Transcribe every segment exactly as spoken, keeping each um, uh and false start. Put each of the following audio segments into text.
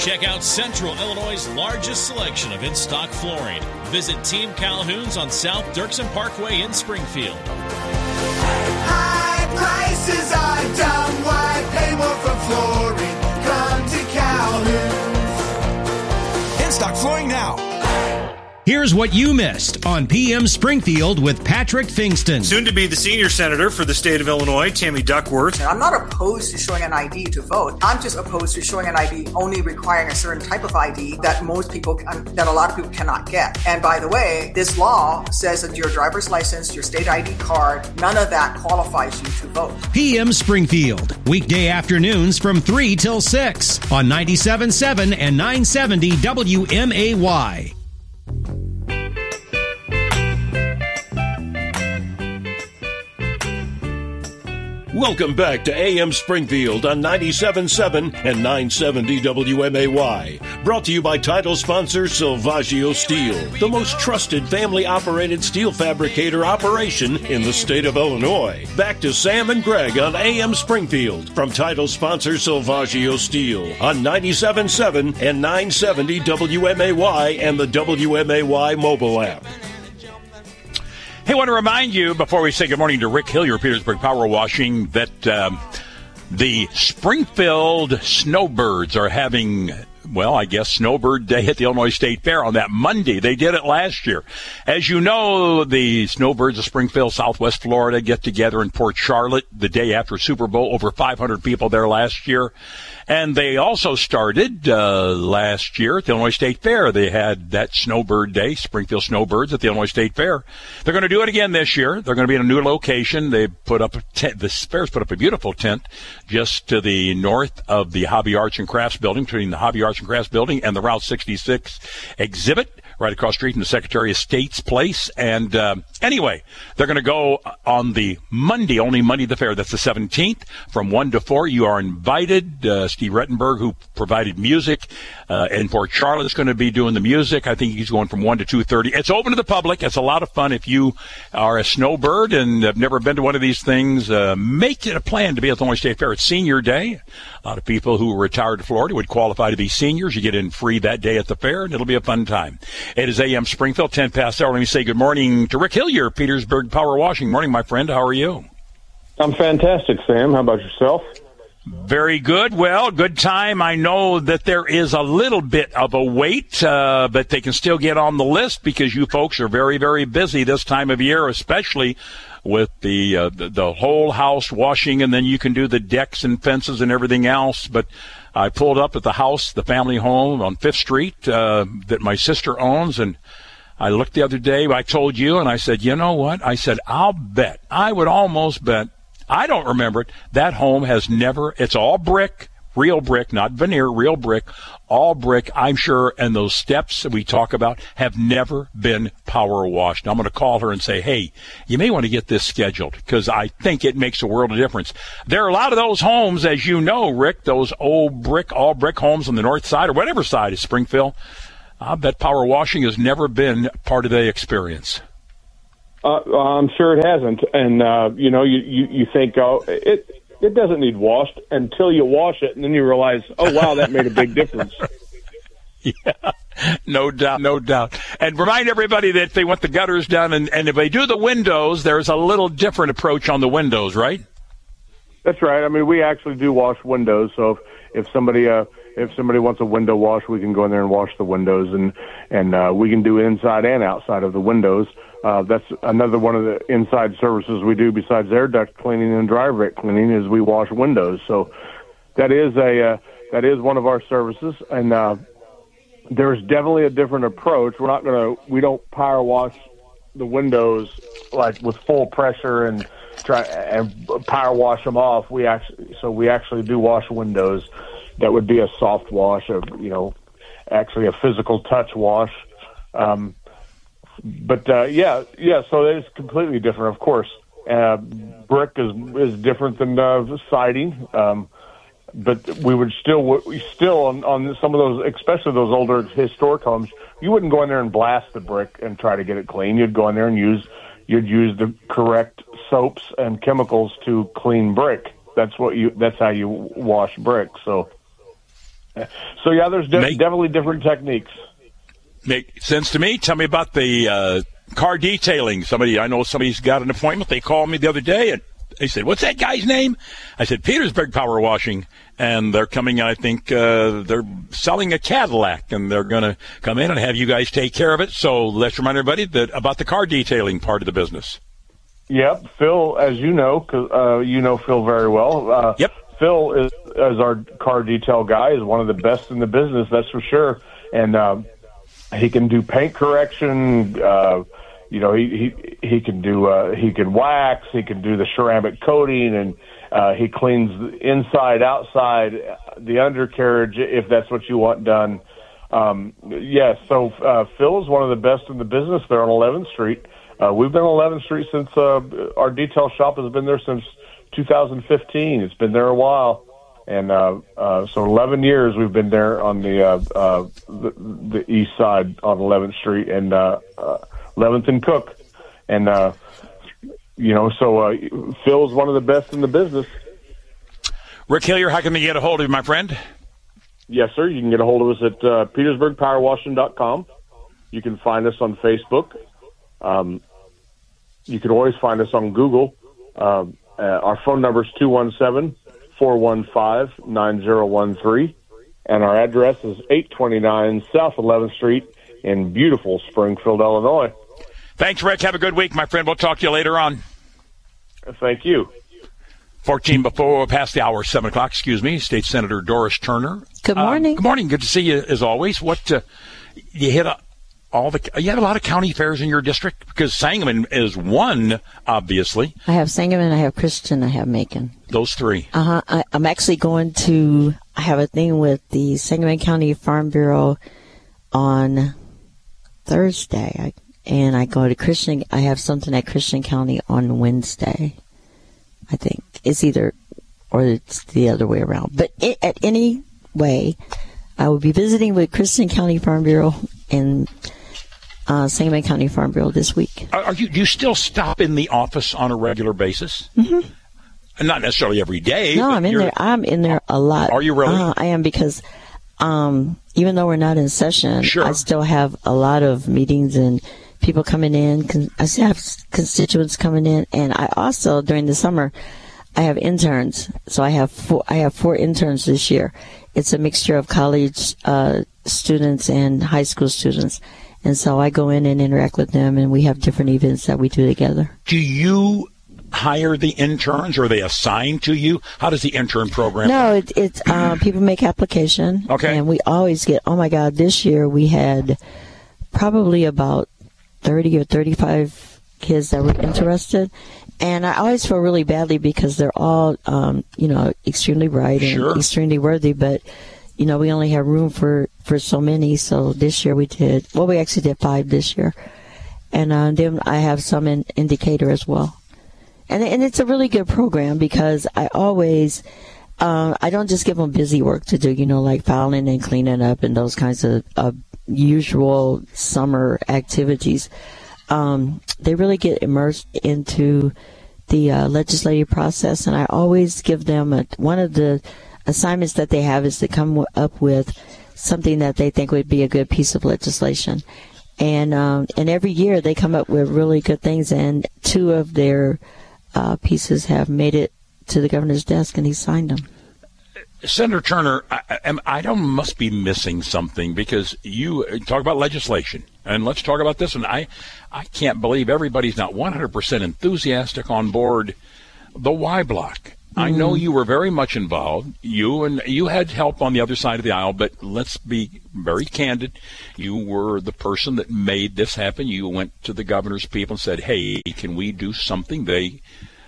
Check out Central Illinois' largest selection of in-stock flooring. Visit Team Calhoun's on South Dirksen Parkway in Springfield. High prices are dumb. Why pay more for flooring? Come to Calhoun's. In-stock flooring now. Here's what you missed on P M Springfield with Patrick Fingston. Soon to be the senior senator for the state of Illinois, Tammy Duckworth. I'm not opposed to showing an I D to vote. I'm just opposed to showing an I D only requiring a certain type of I D that most people, that a lot of people cannot get. And by the way, this law says that your driver's license, your state I D card, none of that qualifies you to vote. P M Springfield, weekday afternoons from three till six on ninety-seven point seven and nine seventy W M A Y. Welcome back to A M Springfield on ninety-seven point seven and nine seventy W M A Y. Brought to you by title sponsor Silvaggio Steel, the most trusted family-operated steel fabricator operation in the state of Illinois. Back to Sam and Greg on A M Springfield from title sponsor Silvaggio Steel on ninety-seven point seven and nine seventy W M A Y and the W M A Y mobile app. Hey, I want to remind you, before we say good morning to Rick Hillier, Petersburg Power Washing, that um, the Springfield Snowbirds are having, well, I guess Snowbird Day at the Illinois State Fair on that Monday. They did it last year. As you know, the Snowbirds of Springfield, Southwest Florida, get together in Port Charlotte the day after Super Bowl. Over five hundred people there last year. And they also started uh, last year at the Illinois State Fair. They had that Snowbird Day, Springfield Snowbirds at the Illinois State Fair. They're going to do it again this year. They're going to be in a new location. They put up a tent. The fair's put up a beautiful tent just to the north of the Hobby Arts and Crafts building, between the Hobby Arts and Crafts building and the Route sixty-six exhibit, right across the street from the Secretary of State's place. And uh, anyway, they're going to go on the Monday, only Monday the fair. That's the seventeenth, from one to four. You are invited. Uh, Steve Rettenberg, who provided music uh, in Port Charlotte, is going to be doing the music. I think he's going from one to two thirty. It's open to the public. It's a lot of fun. If you are a snowbird and have never been to one of these things, uh, make it a plan to be at the Illinois State Fair. It's senior day. A lot of people who retired to Florida would qualify to be seniors. You get in free that day at the fair, and it'll be a fun time. It is A M Springfield, ten past hour. Let me say good morning to Rick Hillier, Petersburg Power Washing. Morning, my friend. How are you? I'm fantastic, Sam. How about yourself? Very good. Well, good time. I know that there is a little bit of a wait, uh, but they can still get on the list because you folks are very, very busy this time of year, especially with the, uh, the the whole house washing, and then you can do the decks and fences and everything else. But I pulled up at the house, the family home on Fifth Street uh, that my sister owns, and I looked the other day. I told you, and I said, you know what? I said, I'll bet. I would almost bet. I don't remember it. That home has never, it's all brick, real brick, not veneer, real brick, all brick, I'm sure, and those steps that we talk about have never been power washed. Now, I'm going to call her and say, hey, you may want to get this scheduled because I think it makes a world of difference. There are a lot of those homes, as you know, Rick, those old brick, all brick homes on the north side or whatever side of Springfield. I bet power washing has never been part of the experience. Uh, I'm sure it hasn't. And, uh, you know, you, you, you think, oh, it it doesn't need washed until you wash it, and then you realize, oh, wow, that made a big difference. Yeah, no doubt, no doubt. And remind everybody that if they want the gutters done, and, and if they do the windows, there's a little different approach on the windows, right? That's right. I mean, we actually do wash windows, so if, if somebody uh, if somebody wants a window wash, we can go in there and wash the windows, and, and uh, we can do inside and outside of the windows. Uh, that's another one of the inside services we do besides air duct cleaning and dry vent cleaning is we wash windows. So that is a uh, that is one of our services, and uh, there's definitely a different approach. We're not gonna we don't power wash the windows like with full pressure and try and power wash them off. We actually so we actually do wash windows. That would be a soft wash, of you know, actually a physical touch wash. Um, But, uh, yeah, yeah, so it's completely different, of course. Uh, brick is is different than uh, siding, um, but we would still, we still on, on some of those, especially those older historic homes, you wouldn't go in there and blast the brick and try to get it clean. You'd go in there and use, you'd use the correct soaps and chemicals to clean brick. That's what you, that's how you wash brick. So, So, yeah, there's de- Make, definitely different techniques. Make sense to me. Tell me about the uh, car detailing. Somebody, I know somebody's got an appointment. They called me the other day, and they said, what's that guy's name? I said, Petersburg Power Washing. And they're coming, I think uh, they're selling a Cadillac, and they're going to come in and have you guys take care of it. So let's remind everybody that about the car detailing part of the business. Yep. Phil, as you know, 'cause, uh, you know Phil very well. Uh, yep. Phil, is, as our car detail guy, is one of the best in the business, that's for sure. And um, he can do paint correction. Uh, you know, he, he, he can do, uh, he can wax, he can do the ceramic coating, and Uh, he cleans the inside, outside, the undercarriage, if that's what you want done. Um, yes, so uh, Phil is one of the best in the business there on eleventh Street. Uh, we've been on eleventh Street since uh, our detail shop has been there since two thousand fifteen. It's been there a while. And uh, uh, so eleven years we've been there on the, uh, uh, the, the east side on eleventh Street and uh, uh, eleventh and Cook. And uh You know, so uh, Phil's one of the best in the business. Rick Hillier, how can they get a hold of you, my friend? Yes, sir. You can get a hold of us at uh, petersburg power washing dot com. You can find us on Facebook. Um, you can always find us on Google. Uh, uh, our phone number is two one seven, four one five, nine zero one three. And our address is eight twenty-nine South eleventh Street in beautiful Springfield, Illinois. Thanks, Rick. Have a good week, my friend. We'll talk to you later on. Thank you. fourteen before, past the hour, seven o'clock, excuse me, State Senator Doris Turner. Good morning. Um, good morning. Good to see you, as always. What, uh, you hit a, all the, you have a lot of county fairs in your district? Because Sangamon is one, obviously. I have Sangamon, I have Christian, I have Macon. Those three. Uh-huh. I, I'm actually going to, I have a thing with the Sangamon County Farm Bureau on Thursday. I And I go to Christian, I have something at Christian County on Wednesday, I think. It's either, or it's the other way around. But it, at any way, I will be visiting with Christian County Farm Bureau and uh, Sangamon County Farm Bureau this week. Are, are you, do you still stop in the office on a regular basis? Mm-hmm. Not necessarily every day. No, I'm in there. I'm in there a lot. Are you really? Uh, I am because um, even though we're not in session, sure. I still have a lot of meetings and people coming in. I have constituents coming in, and I also during the summer I have interns. So I have four. I have four interns this year. It's a mixture of college uh, students and high school students, and so I go in and interact with them, and we have different events that we do together. Do you hire the interns, or are they assigned to you? How does the intern program No, work? it, it's uh, people make application, okay, and we always get. Oh my God! This year we had probably about thirty or thirty-five kids that were interested. And I always feel really badly because they're all, um, you know, extremely bright and sure. extremely worthy. But, you know, we only have room for, for so many. So this year we did, well, we actually did five this year. And uh, then I have some in Indicator as well. And, and it's a really good program because I always, uh, I don't just give them busy work to do, you know, like filing and cleaning up and those kinds of uh, usual summer activities. Um, they really get immersed into the uh, legislative process, and I always give them a, one of the assignments that they have is to come w- up with something that they think would be a good piece of legislation. And um, and every year they come up with really good things, and two of their uh, pieces have made it to the governor's desk, and he signed them. Senator Turner, I, I, I don't must be missing something because you talk about legislation, and let's talk about this. And I, I can't believe everybody's not one hundred percent enthusiastic on board the Y Block. Mm-hmm. I know you were very much involved. You and you had help on the other side of the aisle, but let's be very candid. You were the person that made this happen. You went to the governor's people and said, "Hey, can we do something?" They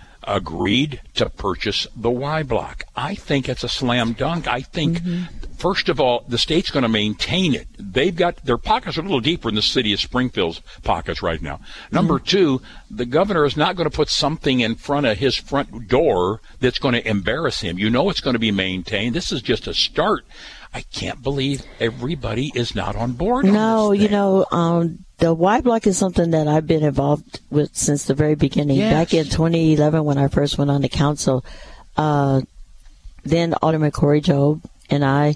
agreed to purchase the Y Block. I think it's a slam dunk. I think, mm-hmm. first of all, the state's going to maintain it. They've got, their pockets are a little deeper in the city of Springfield's pockets right now. Number mm-hmm. two, the governor is not going to put something in front of his front door that's going to embarrass him. You know it's going to be maintained. This is just a start. I can't believe everybody is not on board. No, on this you know, um, the Y Block is something that I've been involved with since the very beginning. Yes. Back in twenty eleven when I first went on the council, uh, then Alderman Corey Jobe and I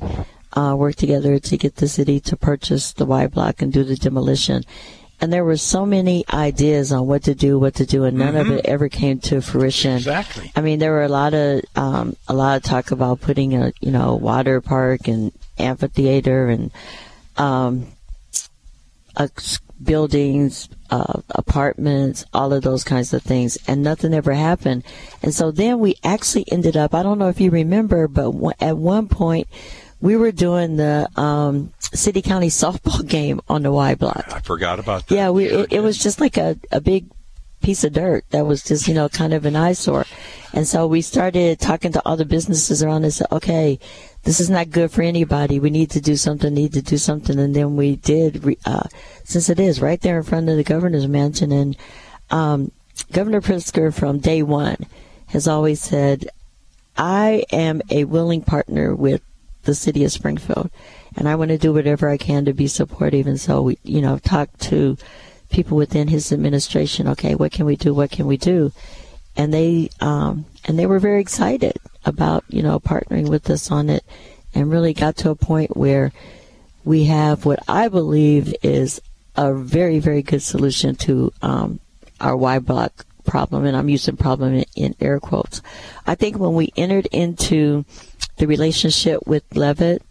uh, worked together to get the city to purchase the Y block and do the demolition. And there were so many ideas on what to do, what to do, and none mm-hmm. of it ever came to fruition. Exactly. I mean, there were a lot of um, a lot of talk about putting a you know water park and amphitheater and um, uh, buildings, uh, apartments, all of those kinds of things, and nothing ever happened. And so then we actually ended up. I don't know if you remember, but w- at one point. We were doing the um, city county softball game on the Y block. I forgot about that. Yeah, we it, it was just like a, a big piece of dirt that was just, you know, kind of an eyesore. And so we started talking to all the businesses around and said, okay, this is not good for anybody. We need to do something, need to do something. And then we did, uh, since it is right there in front of the governor's mansion. And um, Governor Pritzker from day one has always said, I am a willing partner with the city of Springfield, and I want to do whatever I can to be supportive. And so we, you know, talk to people within his administration. Okay, what can we do? What can we do? And they, um, and they were very excited about, you know, partnering with us on it, and really got to a point where we have what I believe is a very, very good solution to um, our Y block problem, and I'm using problem in, in air quotes. I think when we entered into the relationship with Levitt,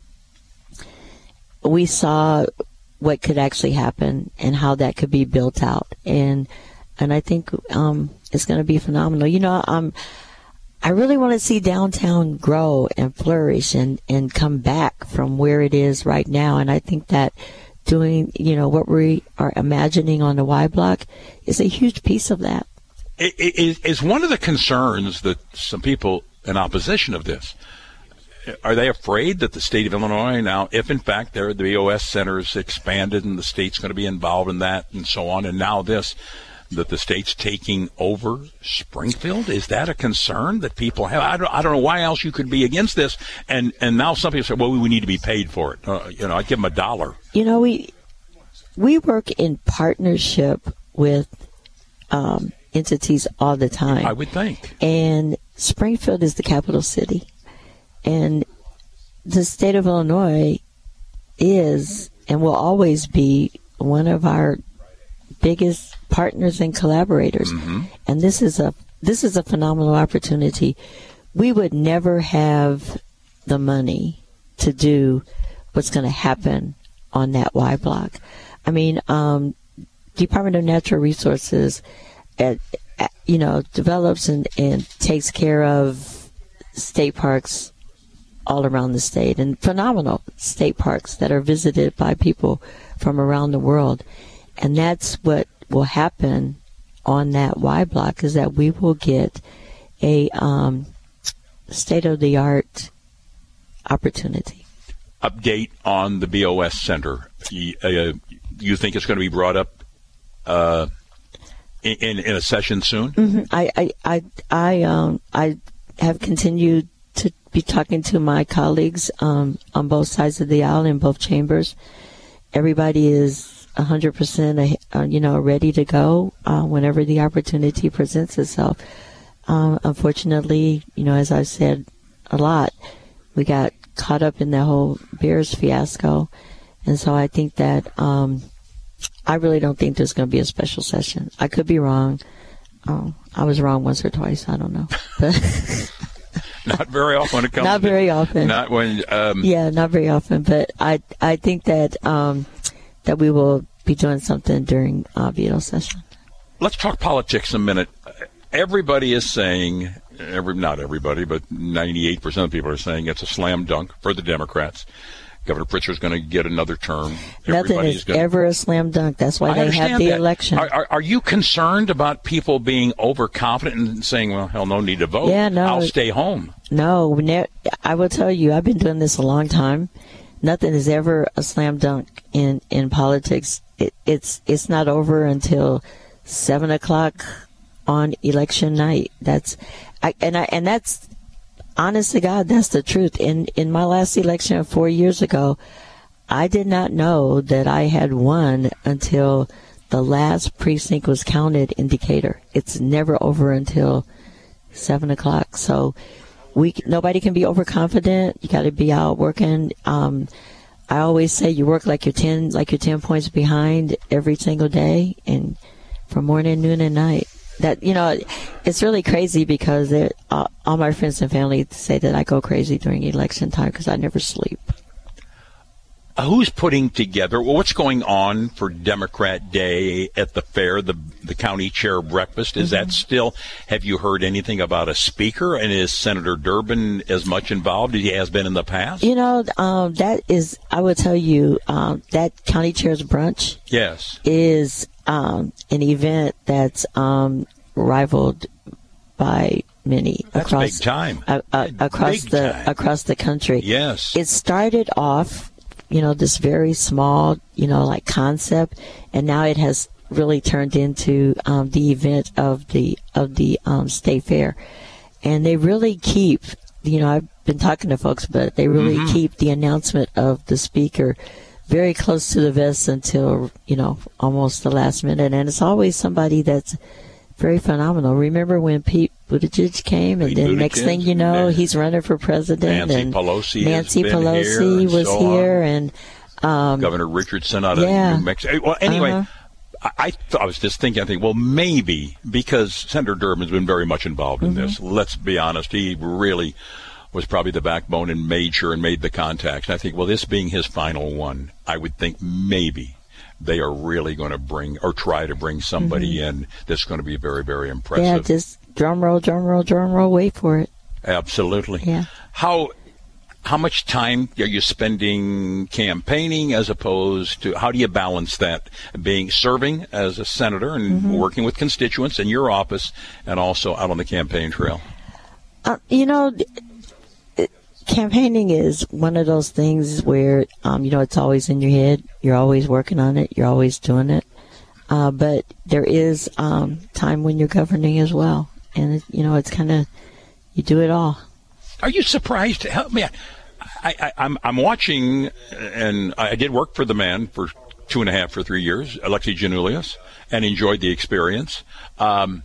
we saw what could actually happen and how that could be built out, and and I think um, it's going to be phenomenal. You know, um, I really want to see downtown grow and flourish and, and come back from where it is right now, and I think that doing, you know, what we are imagining on the Y block is a huge piece of that. It, it is one of the concerns that some people in opposition of this, are they afraid that the state of Illinois now, if in fact there the B O S Center is expanded and the state's going to be involved in that and so on, and now this, that the state's taking over Springfield? Is that a concern that people have? I don't, I don't know why else you could be against this. And, and now some people say, well, we need to be paid for it. Uh, you know, I'd give them a dollar. You know, we we work in partnership with um, entities all the time. I would think. And Springfield is the capital city. And the state of Illinois is and will always be one of our biggest partners and collaborators. Mm-hmm. And this is a this is a phenomenal opportunity. We would never have the money to do what's going to happen on that Y block. I mean, um, Department of Natural Resources, at, at, you know, develops and, and takes care of state parks all around the state, and phenomenal state parks that are visited by people from around the world. And that's what will happen on that Y block, is that we will get a um, state-of-the-art opportunity. Update on the B O S Center. You, uh, you think it's going to be brought up uh, in, in a session soon? Mm-hmm. I I I I, um, I have continued to be talking to my colleagues um, on both sides of the aisle in both chambers. Everybody is one hundred percent, uh, you know, ready to go uh, whenever the opportunity presents itself. Um, unfortunately, you know, as I've said a lot, we got caught up in the whole Bears fiasco. And so I think that um, I really don't think there's going to be a special session. I could be wrong. Oh, I was wrong once or twice. I don't know. But not very often when it comes Not to, very often. Not when. Um, yeah, not very often. But I I think that um, that we will be doing something during uh, veto session. Let's talk politics a minute. Everybody is saying, every not everybody, but ninety-eight percent of people are saying it's a slam dunk for the Democrats. Governor Pritzker is going to get another term. Nothing is gonna, ever a slam dunk. That's why I they have the that. election. Are, are, are you concerned about people being overconfident and saying, well, hell, no need to vote. Yeah, no. I'll stay home. No, I will tell you, I've been doing this a long time. Nothing is ever a slam dunk in, in politics. It, it's it's not over until seven o'clock on election night. That's I, and I and that's honest to God, that's the truth. In in my last election four years ago, I did not know that I had won until the last precinct was counted in Decatur. It's never over until seven o'clock. So we nobody can be overconfident. You got to be out working. Um, I always say you work like you're ten, like you're ten points behind every single day, and from morning, noon, and night. That, you know, it's really crazy because uh, all my friends and family say that I go crazy during election time because I never sleep. Uh, who's putting together, well, what's going on for Democrat Day at the fair, the the county chair breakfast? Is mm-hmm. that still, have you heard anything about a speaker? And is Senator Durbin as much involved as he has been in the past? You know, um, that is, I would tell you, um, that county chair's brunch yes. is um, an event that's um, rivaled by many that's across big time. Uh, uh, across big the time. across the country. Yes, it started off, you know, this very small, you know, like concept, and now it has really turned into um, the event of the of the um, state fair, and they really keep, you know, I've been talking to folks, but they really mm-hmm. keep the announcement of the speaker very close to the vest until, you know, almost the last minute. And it's always somebody that's very phenomenal. Remember when Pete Buttigieg came, and Pete then Buttigieg, next thing you know, yeah. he's running for president. Nancy and Pelosi Nancy has been Pelosi here was so here, on. and um, Governor Richardson out yeah. of New Mexico. Well, anyway, uh-huh. I, I, th- I was just thinking, I think, well, maybe because Senator Durbin's been very much involved in mm-hmm. this. Let's be honest, he really was probably the backbone and made sure and made the contacts. And I think, well, this being his final one, I would think maybe they are really going to bring or try to bring somebody mm-hmm. in that's going to be very, very impressive. Yeah, just drum roll, drum roll, drum roll, wait for it. Absolutely. Yeah. How how much time are you spending campaigning as opposed to, how do you balance that, being serving as a senator and mm-hmm. working with constituents in your office and also out on the campaign trail? Uh, you know, campaigning is one of those things where, um, you know, it's always in your head. You're always working on it. You're always doing it. Uh, but there is um, time when you're governing as well. And, it, you know, it's kind of, you do it all. Are you surprised? Help me. I, I, I'm, I'm watching, and I did work for the man for two and a half or three years, Alexi Giannoulias, and enjoyed the experience. Um,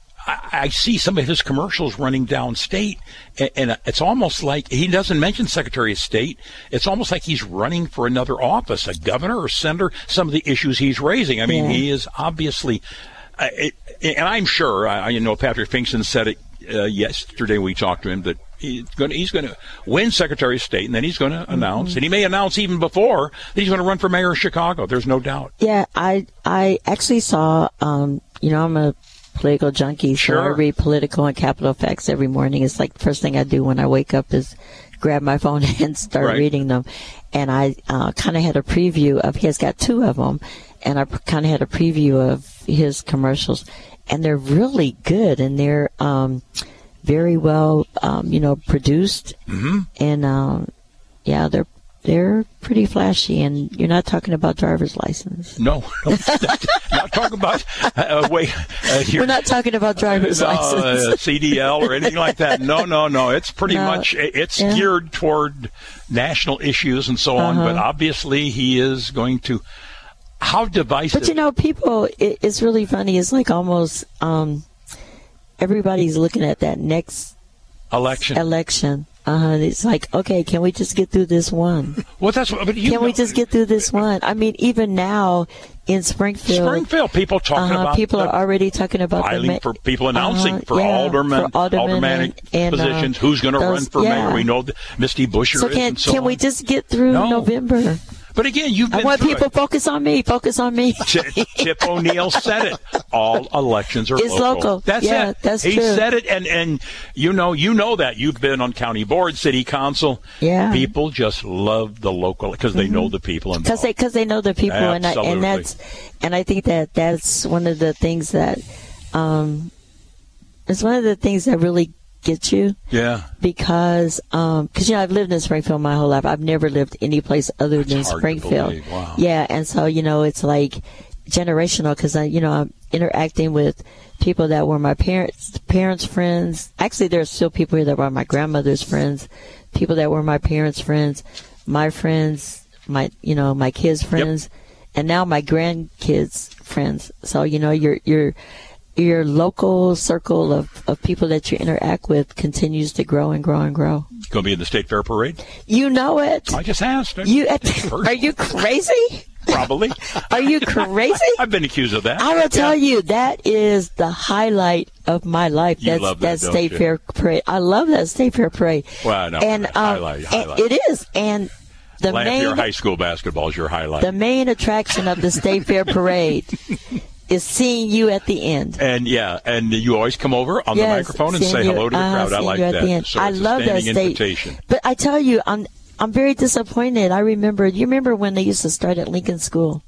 I see some of his commercials running downstate, and, and it's almost like he doesn't mention Secretary of State. It's almost like he's running for another office, a governor or senator, some of the issues he's raising. I mean, yeah. he is obviously, uh, it, and I'm sure, I, you know, Patrick Finkston said it uh, yesterday we talked to him, that he's going to, he's going to win Secretary of State, and then he's going to mm-hmm. announce, and he may announce even before, that he's going to run for mayor of Chicago. There's no doubt. Yeah, I, I actually saw, um, you know, I'm a political junkie, so sure. I read Political and Capital Facts every morning. It's like the first thing I do when I wake up is grab my phone and start right. reading them. And I uh, kind of had a preview of, he has got two of them, and I kind of had a preview of his commercials. And they're really good, and they're um, very well, um, you know, produced. Mm-hmm. And, um, yeah, they're They're pretty flashy, and you're not talking about driver's license. No, no not, not talking about. Uh, wait, uh, we're not talking about driver's uh, license, uh, C D L or anything like that. No, no, no. It's pretty no, much it's yeah. geared toward national issues and so on. Uh-huh. But obviously, he is going to. How divisive? But you know, people. It, it's really funny. It's like almost um, everybody's looking at that next election. Election. Uh-huh. It's like, okay, can we just get through this one? Well, that's what. But you can know, we just get through this one? I mean, even now in Springfield, Springfield, people talking uh-huh, about people are already talking about filing the for people announcing uh, for yeah, aldermen, for aldermen aldermanic and, and, positions. uh, Who's going to run for yeah. mayor? We know that Misty Busher so is. Can, and so can on. we just get through no. November? But again, you've been I want through people it. focus on me. Focus on me. Tip, Tip O'Neill said it. All elections are it's local. local. That's yeah, it. That's he true. said it, and, and you know you know that you've been on county board, city council. Yeah. People just love the local because they mm-hmm. know the people involved. Because they because they know the people, and I, and that's and I think that that's one of the things that um, it's one of the things that really gets you. Yeah. Because um, cause, you know, I've lived in Springfield my whole life. I've never lived any place other That's than hard Springfield. to believe. Wow. Yeah, and so, you know, it's like generational because, I, you know, I'm interacting with people that were my parents' parents' friends. Actually, there's still people here that were my grandmother's friends, people that were my parents' friends, my friends, my, you know, my kids' friends, yep. and now my grandkids' friends. So, you know, you're, you're, your local circle of, of people that you interact with continues to grow and grow and grow. Going to be in the State Fair Parade? You know it. I just asked. You, are you crazy? Probably. Are you crazy? I've been accused of that. I will tell yeah. you, that is the highlight of my life. You That's love that, that State you? Fair Parade. I love that State Fair Parade. Well, I know. And, um, highlight, highlight. and it is. And the Lamp, main, your high school basketball is your highlight. The main attraction of the State Fair Parade is seeing you at the end. And yeah, and you always come over on yes, the microphone and say you, hello to the uh, crowd. I like that. So I it's love a that standing state. invitation. But I tell you, I'm I'm very disappointed. I remember. You remember when they used to start at Lincoln School?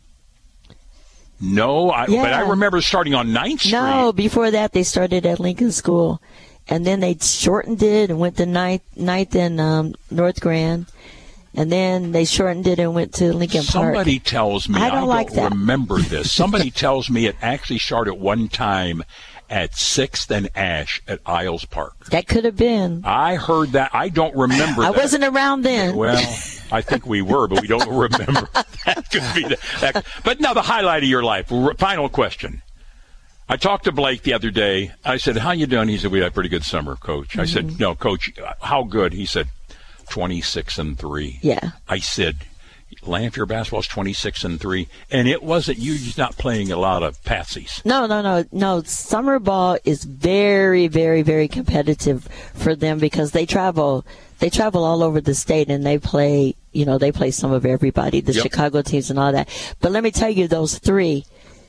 No, I, yeah. but I remember starting on ninth Street. No, before that they started at Lincoln School, and then they shortened it and went to ninth, ninth and um, North Grand. And then they shortened it and went to Lincoln Park. Somebody tells me, I don't, I don't like that. remember this. Somebody tells me it actually started one time at sixth and Ash at Isles Park. That could have been. I heard that. I don't remember I that. wasn't around then. Well, I think we were, but we don't remember. That could be the, that. But now the highlight of your life. Final question. I talked to Blake the other day. I said, how you doing? He said, we had a pretty good summer, Coach. Mm-hmm. I said, no, Coach, how good? He said, twenty-six and three. Yeah. I said, Lanphier basketball is twenty-six and three, and it wasn't you just not playing a lot of patsies. No, no, no, no. Summer ball is very, very, very competitive for them because they travel. They travel all over the state, and they play. You know, they play some of everybody, the yep. Chicago teams and all that. But let me tell you, those three,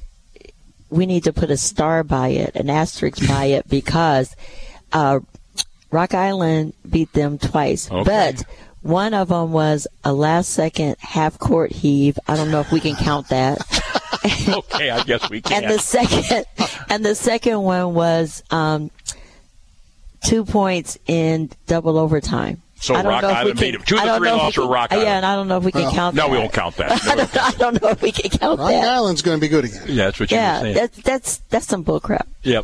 we need to put a star by it, an asterisk by it, because uh, Rock Island beat them twice. Okay. But one of them was a last-second half-court heave. I don't know if we can count that. Okay, I guess we can. And the second, and the second one was um, two points in double overtime. So Rock Island beat him. Two to three loss for Rock Island. Yeah, and I don't know if we can well, count no, that. No, we won't count that. I, don't, I don't know if we can count Rock that. Rock Island's going to be good again. Yeah, that's what you yeah, were saying. That's, that's, that's some bull crap. Yep.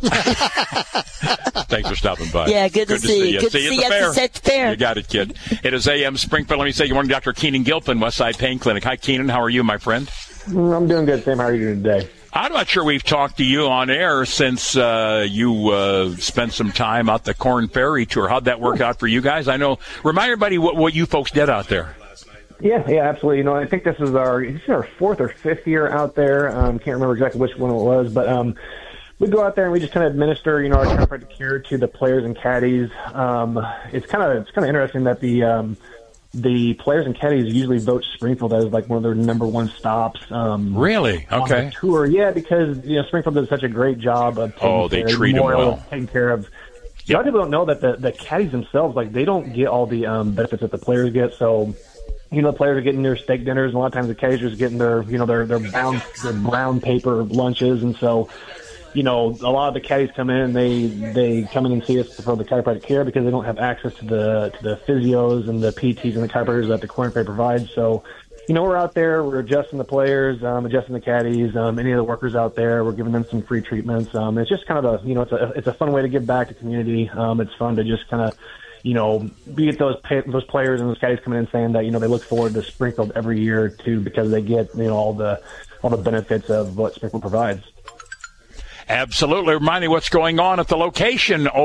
Thanks for stopping by. Yeah, good, good to, to see you. Good to see you see you at the fair. You got it, kid. It is A M Springfield. Let me say good morning, Doctor Keenan Gilpin, Westside Pain Clinic. Hi, Keenan. How are you, my friend? I'm doing good, Sam. How are you doing today? I'm not sure we've talked to you on air since uh, you uh, spent some time out the Corn Ferry Tour. How'd that work out for you guys? I know. Remind everybody what, what you folks did out there. Yeah, yeah, absolutely. You know, I think this is our this is our fourth or fifth year out there. Um, can't remember exactly which one it was, but um, we go out there and we just kind of administer, you know, our chiropractic care to the players and caddies. Um, it's kind of it's kind of interesting that the um, the players and caddies usually vote Springfield as like one of their number one stops. Um, really? Okay. On the tour, yeah, because you know Springfield does such a great job of taking oh, they care, treat them well, taking care of. A lot of people don't know that the the caddies themselves, like they don't get all the um, benefits that the players get. So, you know, the players are getting their steak dinners, and a lot of times the caddies are getting their, you know, their their brown their brown paper lunches, and so. You know, a lot of the caddies come in and they, they come in and see us for the chiropractic care because they don't have access to the to the physios and the P Ts and the chiropractors that the Corn Ferry provides. So, you know, we're out there, we're adjusting the players, um, adjusting the caddies, um, any of the workers out there, we're giving them some free treatments. Um, it's just kind of a, you know, it's a it's a fun way to give back to the community. Um, it's fun to just kind of, you know, be at those pay, those players and those caddies coming in saying that, you know, they look forward to Springfield every year too because they get, you know, all the all the benefits of what Springfield provides. Absolutely. Remind me what's going on at the location.